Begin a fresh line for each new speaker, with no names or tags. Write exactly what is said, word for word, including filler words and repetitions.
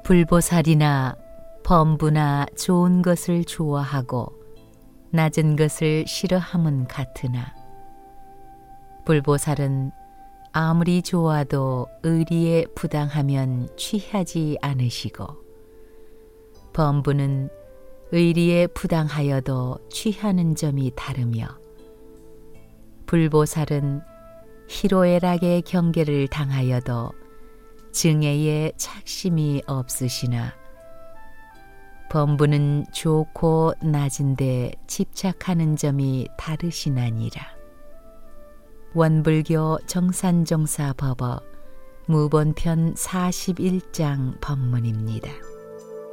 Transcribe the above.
불보살이나 범부나 좋은 것을 좋아하고 낮은 것을 싫어함은 같으나 불보살은 아무리 좋아도 의리에 부당하면 취하지 않으시고 범부는 의리에 부당하여도 취하는 점이 다르며 불보살은 희로애락의 경계를 당하여도 증애에 착심이 없으시나 범부는 좋고 낮은데 집착하는 점이 다르시나니라. 원불교 정산종사 법어 무본편 사십일 장 법문입니다.